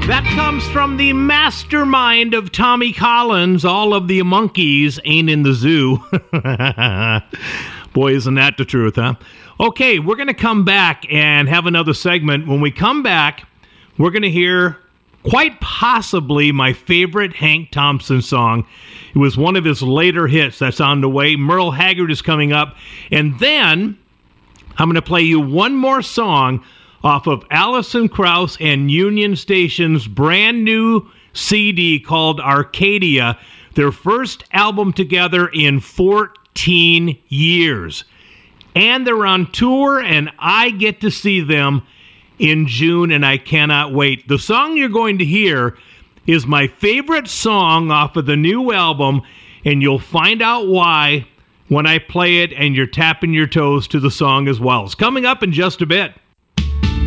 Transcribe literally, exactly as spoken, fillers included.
That comes from the mastermind of Tommy Collins. All of the monkeys ain't in the zoo. Boy, isn't that the truth, huh? Okay, we're going to come back and have another segment. When we come back, we're going to hear quite possibly my favorite Hank Thompson song. It was one of his later hits that's on the way. Merle Haggard is coming up. And then I'm going to play you one more song off of Alison Krauss and Union Station's brand new C D called Arcadia, their first album together in fourteen years. And they're on tour, and I get to see them in June, and I cannot wait. The song you're going to hear is my favorite song off of the new album, and you'll find out why when I play it, and you're tapping your toes to the song as well. It's coming up in just a bit.